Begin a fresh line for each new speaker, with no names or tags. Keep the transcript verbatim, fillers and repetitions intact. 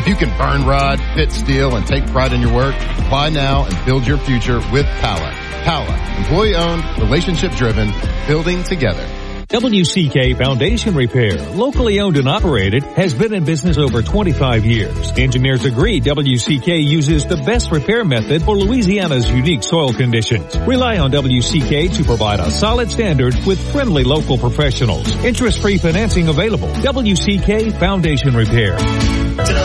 If you can burn rod, fit steel, and take pride in your work, buy now and build your future with Pala. Pala, employee-owned, relationship-driven, building together.
W C K Foundation Repair, locally owned and operated, has been in business over twenty-five years. Engineers agree W C K uses the best repair method for Louisiana's unique soil conditions. Rely on W C K to provide a solid standard with friendly local professionals. Interest-free financing available. W C K Foundation Repair.